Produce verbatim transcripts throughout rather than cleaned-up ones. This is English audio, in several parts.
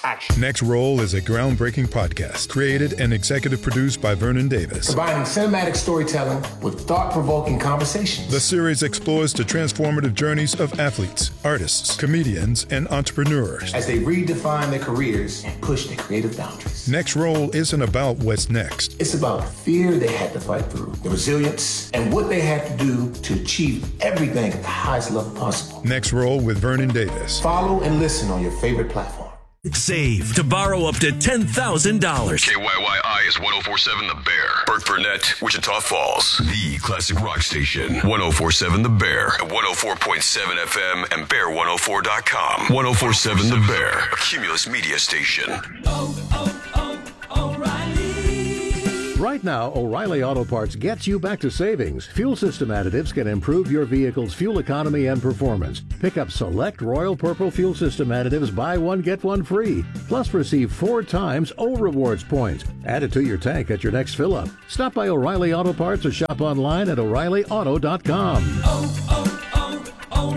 action. Next Roll is a groundbreaking podcast created and executive produced by Vernon Davis. Combining cinematic storytelling with thought-provoking conversations. The series explores the transformative journeys of athletes, artists, comedians, and entrepreneurs as they redefine their careers and push their creative boundaries. Next Roll isn't about what's next. It's about the fear they had to fight through, the resilience, and what they had to do to achieve everything at the highest level possible. Next Roll with Vernon Davis. Follow and listen on your favorite platform. Save to borrow up to ten thousand dollars. K Y Y I is one oh four point seven The Bear. Burt Burnett, Wichita Falls. The classic rock station. one oh four point seven The Bear. At one oh four point seven F M and bear one oh four dot com. one oh four point seven The Bear. A Cumulus media station. Oh, oh, oh, O'Reilly. Right now, O'Reilly Auto Parts gets you back to savings. Fuel system additives can improve your vehicle's fuel economy and performance. Pick up select Royal Purple fuel system additives, buy one, get one free. Plus receive four times O Rewards points. Add it to your tank at your next fill-up. Stop by O'Reilly Auto Parts or shop online at O'Reilly Auto dot com. Oh,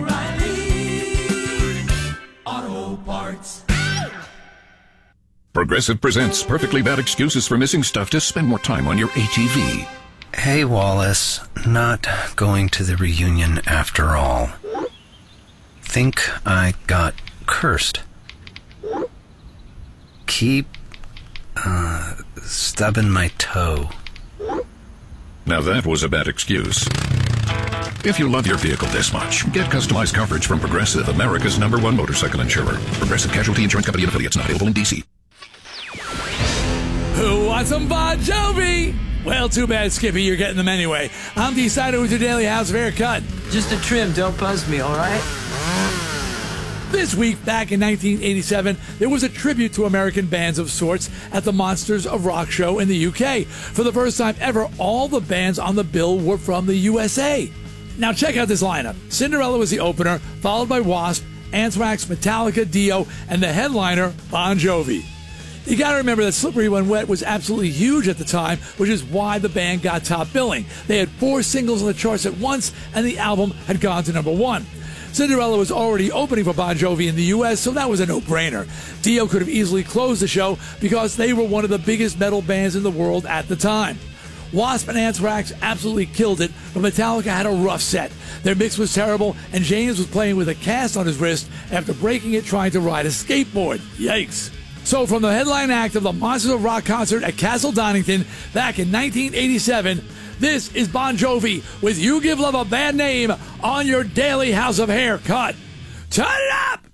oh, oh, O'Reilly Auto Parts. Progressive presents Perfectly Bad Excuses for Missing Stuff to spend more time on your A T V. Hey, Wallace. Not going to the reunion after all. Think I got cursed. Keep, uh, stubbing my toe. Now that was a bad excuse. If you love your vehicle this much, get customized coverage from Progressive, America's number one motorcycle insurer. Progressive Casualty Insurance Company and affiliates, not available in D C. Who wants some Bon Jovi? Well, too bad, Skippy. You're getting them anyway. I'm D-Sider with your daily house of haircut. Just a trim. Don't buzz me, all right? This week, back in nineteen eighty-seven, there was a tribute to American bands of sorts at the Monsters of Rock show in the U K. For the first time ever, all the bands on the bill were from the U S A. Now check out this lineup. Cinderella was the opener, followed by Wasp, Anthrax, Metallica, Dio, and the headliner, Bon Jovi. You gotta remember that Slippery When Wet was absolutely huge at the time, which is why the band got top billing. They had four singles on the charts at once, and the album had gone to number one. Cinderella was already opening for Bon Jovi in the U S, so that was a no-brainer. Dio could have easily closed the show because they were one of the biggest metal bands in the world at the time. Wasp and Anthrax absolutely killed it, but Metallica had a rough set. Their mix was terrible, and James was playing with a cast on his wrist after breaking it trying to ride a skateboard. Yikes. So from the headline act of the Monsters of Rock concert at Castle Donington back in nineteen eighty-seven, this is Bon Jovi with You Give Love a Bad Name on your daily house of haircut. Turn it up!